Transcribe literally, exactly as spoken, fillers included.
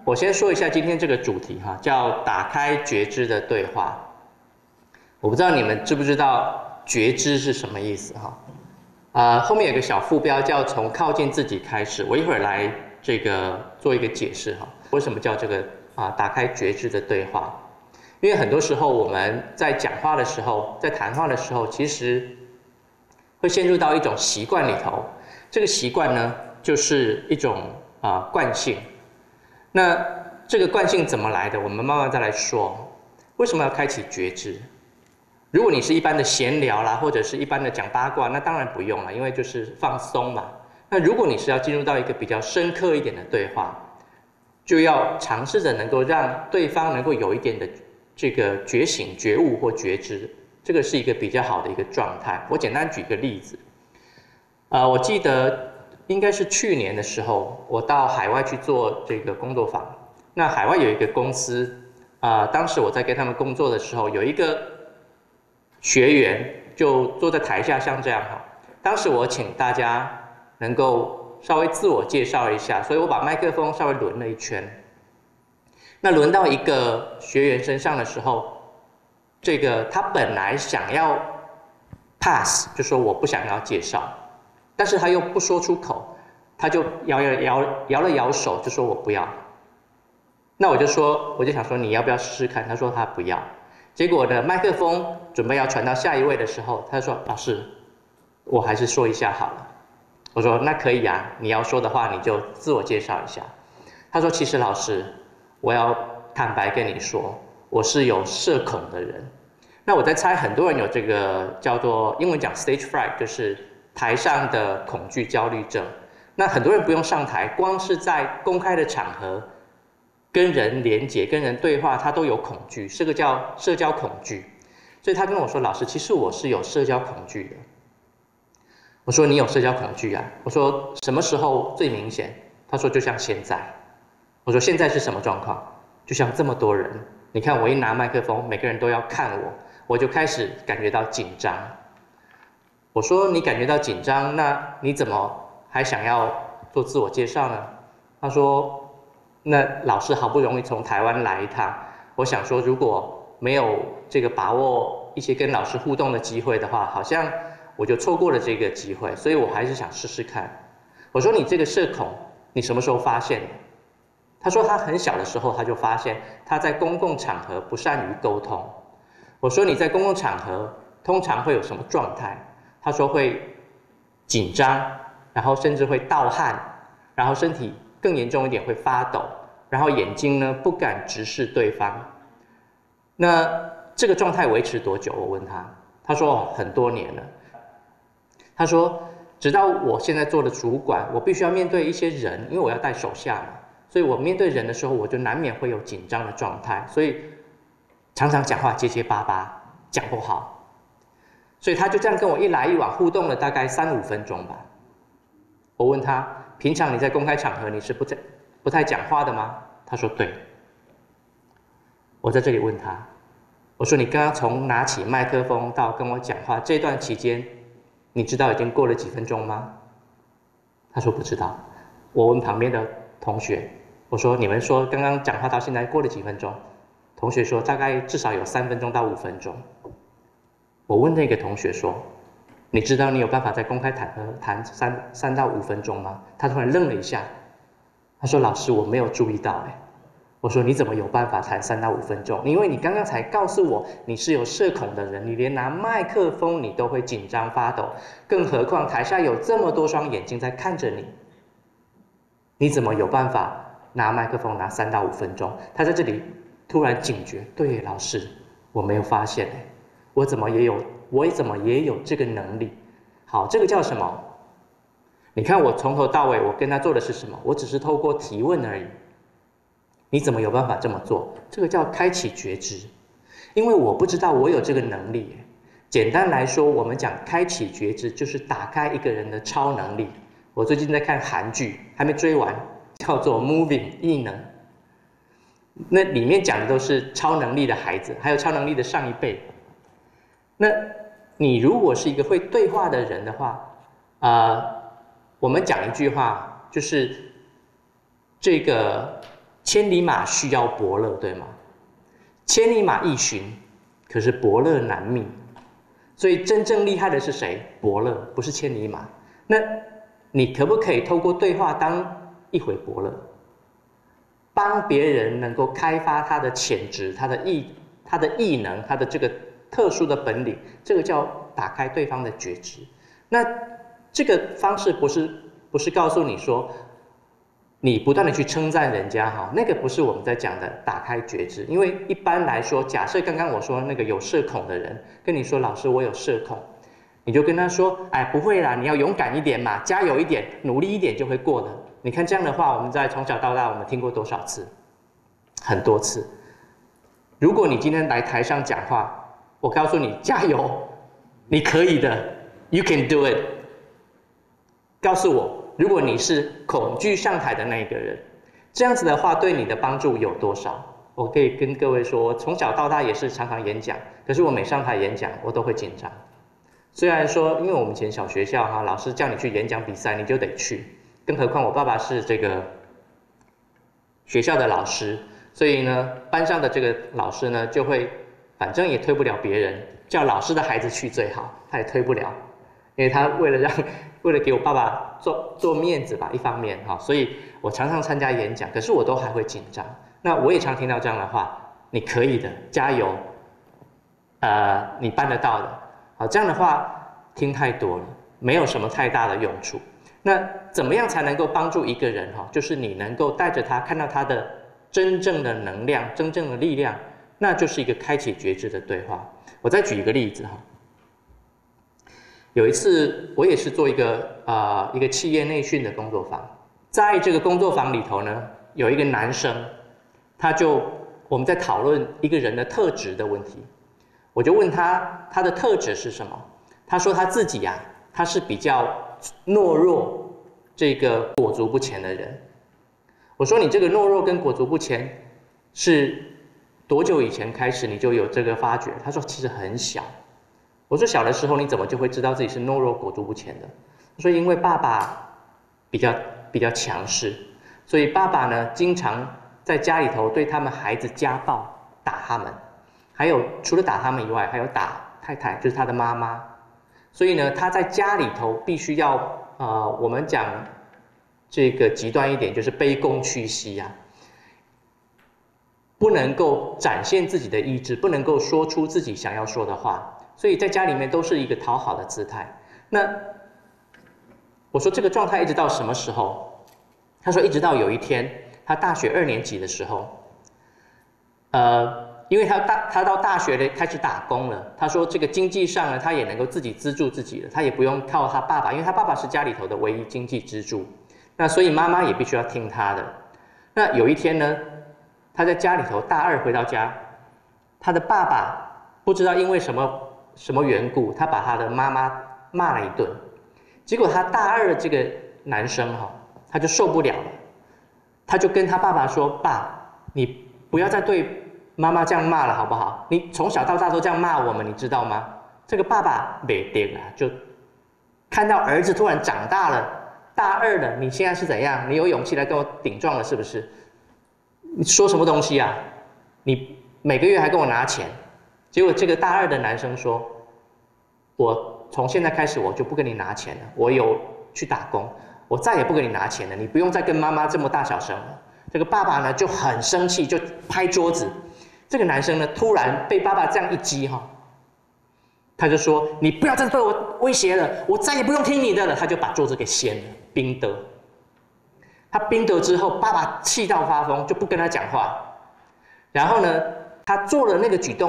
我先说一下今天这个主题哈，叫打开觉知的对话。我不知道你们知不知道觉知是什么意思哈？啊、呃，后面有个小副标叫从靠近自己开始，我一会儿来这个做一个解释哈。为什么叫这个啊、呃、打开觉知的对话？因为很多时候我们在讲话的时候，在谈话的时候，其实会陷入到一种习惯里头。这个习惯呢，就是一种啊、呃、惯性。那这个惯性怎么来的？我们慢慢再来说。为什么要开启觉知？如果你是一般的闲聊啦，或者是一般的讲八卦，那当然不用了，因为就是放松嘛。那如果你是要进入到一个比较深刻一点的对话，就要尝试着能够让对方能够有一点的这个觉醒、觉悟或觉知，这个是一个比较好的一个状态。我简单举个例子，呃，我记得应该是去年的时候，我到海外去做这个工作坊。那海外有一个公司，啊、呃，当时我在跟他们工作的时候，有一个学员就坐在台下，像这样哈。当时我请大家能够稍微自我介绍一下，所以我把麦克风稍微轮了一圈。那轮到一个学员身上的时候，这个他本来想要 pass， 就说我不想要介绍，但是他又不说出口，他就摇摇摇摇了摇手，就说我不要。那我就说，我就想说你要不要试试看？他说他不要。结果呢，麦克风准备要传到下一位的时候，他说老师，我还是说一下好了。我说那可以啊，你要说的话你就自我介绍一下。他说其实老师，我要坦白跟你说，我是有社恐的人。那我在猜很多人有这个叫做英文讲 stage fright， 就是台上的恐惧焦虑症。那很多人不用上台，光是在公开的场合跟人连结、跟人对话，他都有恐惧，这个叫社交恐惧。所以他跟我说，老师，其实我是有社交恐惧的。我说你有社交恐惧啊？我说什么时候最明显？他说就像现在。我说现在是什么状况？就像这么多人，你看我一拿麦克风，每个人都要看我，我就开始感觉到紧张。我说你感觉到紧张，那你怎么还想要做自我介绍呢？他说那老师好不容易从台湾来一趟，我想说如果没有这个把握一些跟老师互动的机会的话，好像我就错过了这个机会，所以我还是想试试看。我说你这个社恐，你什么时候发现的？他说他很小的时候他就发现他在公共场合不善于沟通。我说你在公共场合通常会有什么状态？他说会紧张，然后甚至会盗汗，然后身体更严重一点会发抖，然后眼睛呢不敢直视对方。那这个状态维持多久？我问他，他说哦很多年了。他说直到我现在做的主管，我必须要面对一些人，因为我要带手下嘛，所以我面对人的时候，我就难免会有紧张的状态，所以常常讲话结结巴巴，讲不好。所以他就这样跟我一来一往互动了大概三五分钟吧。我问他，平常你在公开场合你是不太不太讲话的吗？他说对。我在这里问他，我说你刚刚从拿起麦克风到跟我讲话这段期间，你知道已经过了几分钟吗？他说不知道。我问旁边的同学，我说你们说刚刚讲话到现在过了几分钟？同学说大概至少有三分钟到五分钟。我问那个同学说，你知道你有办法在公开谈谈三三到五分钟吗？他突然愣了一下，他说老师我没有注意到哎。我说你怎么有办法谈三到五分钟？因为你刚刚才告诉我你是有社恐的人，你连拿麦克风你都会紧张发抖，更何况台下有这么多双眼睛在看着你，你怎么有办法拿麦克风拿三到五分钟？他在这里突然警觉，对老师我没有发现哎，我怎么也有我怎么也有这个能力？好，这个叫什么？你看我从头到尾我跟他做的是什么？我只是透过提问而已。你怎么有办法这么做？这个叫开启觉知，因为我不知道我有这个能力。简单来说，我们讲开启觉知，就是打开一个人的超能力。我最近在看韩剧，还没追完，叫做《Moving》异能。那里面讲的都是超能力的孩子，还有超能力的上一辈。那你如果是一个会对话的人的话，呃，我们讲一句话，就是这个千里马需要伯乐，对吗？千里马易寻，可是伯乐难觅。所以真正厉害的是谁？伯乐，不是千里马。那你可不可以透过对话当一回伯乐，帮别人能够开发他的潜质、他的艺、他的艺能、他的这个特殊的本领？这个叫打开对方的觉知。那这个方式不是不是告诉你说，你不断的去称赞人家哈，那个不是我们在讲的打开觉知。因为一般来说，假设刚刚我说那个有社恐的人跟你说，老师我有社恐，你就跟他说，哎，不会啦，你要勇敢一点嘛，加油一点，努力一点就会过的。你看这样的话，我们在从小到大我们听过多少次？很多次。如果你今天来台上讲话，我告诉你，加油，你可以的 ，You can do it。告诉我，如果你是恐惧上台的那一个人，这样子的话对你的帮助有多少？我可以跟各位说，我从小到大也是常常演讲，可是我每上台演讲，我都会紧张。虽然说，因为我们以前小学校哈，老师叫你去演讲比赛，你就得去，更何况我爸爸是这个学校的老师，所以呢，班上的这个老师呢，就会反正也推不了别人，叫老师的孩子去最好，他也推不了，因为他为了让。为了给我爸爸做做面子吧，一方面哈，所以我常常参加演讲，可是我都还会紧张。那我也常听到这样的话，你可以的，加油，呃，你办得到的。好，这样的话听太多了，没有什么太大的用处。那怎么样才能够帮助一个人哈？就是你能够带着他看到他的真正的能量、真正的力量，那就是一个开启觉知的对话。我再举一个例子哈。有一次，我也是做一个呃一个企业内训的工作坊，在这个工作坊里头呢，有一个男生，他就我们在讨论一个人的特质的问题，我就问他他的特质是什么，他说他自己啊，他是比较懦弱，这个裹足不前的人。我说你这个懦弱跟裹足不前是多久以前开始你就有这个发觉？他说其实很小。我说小的时候你怎么就会知道自己是懦弱裹足不前的？他说因为爸爸比较比较强势，所以爸爸呢经常在家里头对他们孩子家暴，打他们，还有除了打他们以外，还有打太太，就是他的妈妈。所以呢他在家里头必须要呃我们讲这个极端一点，就是卑躬屈膝啊，不能够展现自己的意志，不能够说出自己想要说的话。所以在家里面都是一个讨好的姿态。那我说这个状态一直到什么时候？他说一直到有一天，他大学二年级的时候，呃，因为他大他到大学开始打工了。他说这个经济上呢，他也能够自己资助自己了，他也不用靠他爸爸，因为他爸爸是家里头的唯一经济支柱。那所以妈妈也必须要听他的。那有一天呢，他在家里头大二回到家，他的爸爸不知道因为什么。什么缘故？他把他的妈妈骂了一顿，结果他大二的这个男生哈，他就受不了了，他就跟他爸爸说：“爸，你不要再对妈妈这样骂了，好不好？你从小到大都这样骂我们，你知道吗？”这个爸爸没顶啊，就看到儿子突然长大了，大二了，你现在是怎样？你有勇气来跟我顶撞了是不是？你说什么东西啊？你每个月还跟我拿钱。结果这个大二的男生说：“我从现在开始我就不跟你拿钱了，我有去打工，我再也不跟你拿钱了，你不用再跟妈妈这么大小声了。”这个爸爸呢就很生气，就拍桌子。这个男生呢突然被爸爸这样一激哈，他就说：“你不要再对我威胁了，我再也不用听你的了。”他就把桌子给掀了，冰得。他冰得之后，爸爸气到发疯，就不跟他讲话。然后呢，他做了那个举动